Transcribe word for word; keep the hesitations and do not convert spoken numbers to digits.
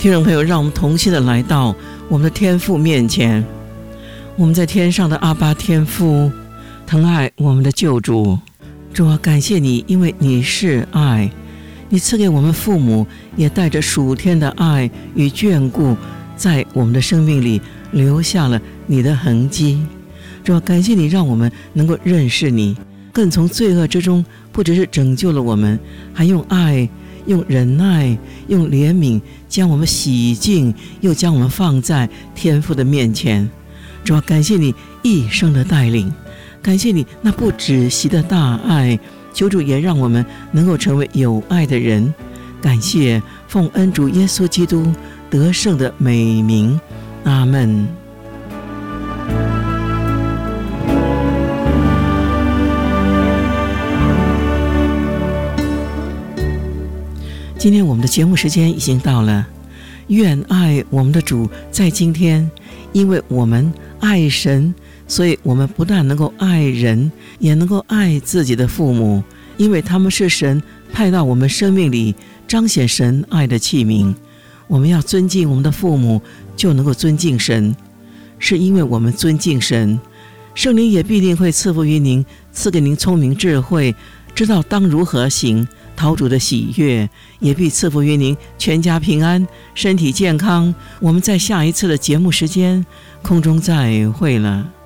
听众朋友，让我们同心的来到我们的天父面前。我们在天上的阿爸天父，疼爱我们的救主。主啊，感谢你，因为你是爱，你赐给我们父母也带着属天的爱与眷顾，在我们的生命里留下了你的痕迹。主啊，感谢你让我们能够认识你，更从罪恶之中不只是拯救了我们，还用爱、用忍耐、用怜悯将我们洗净，又将我们放在天父的面前。主啊，感谢你一生的带领，感谢你那不止息的大爱，求主也让我们能够成为有爱的人。感谢奉恩主耶稣基督得胜的美名，阿们。今天我们的节目时间已经到了，愿爱我们的主在今天，因为我们爱神，所以我们不但能够爱人，也能够爱自己的父母，因为他们是神派到我们生命里彰显神爱的器皿。我们要尊敬我们的父母，就能够尊敬神，是因为我们尊敬神，圣灵也必定会赐福于您，赐给您聪明智慧，知道当如何行，讨主的喜悦，也必赐福于您全家平安，身体健康。我们在下一次的节目时间空中再会了。